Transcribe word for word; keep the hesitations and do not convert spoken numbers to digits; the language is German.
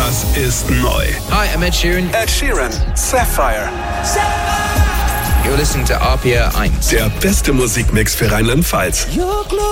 Das ist neu. Hi, I'm Ed Sheeran. Ed Sheeran, Sapphire. You're listening to R P R eins. Der beste Musikmix für Rheinland-Pfalz.